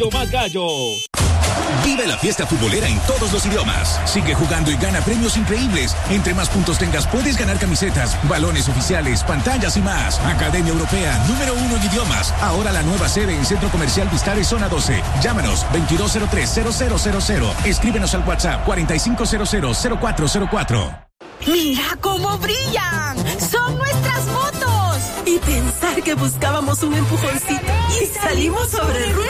gallo más gallo. Vive la fiesta futbolera en todos los idiomas. Sigue jugando y gana premios increíbles. Entre más puntos tengas, puedes ganar camisetas, balones oficiales, pantallas y más. Academia Europea, número 1 en idiomas. Ahora la nueva sede en Centro Comercial Vistares, Zona 12. Llámanos 2203-0000. Escríbenos al WhatsApp 4500-0404. ¡Mira cómo brillan! ¡Son nuestras motos! Y pensar que buscábamos un empujoncito y salimos sobre ruedas.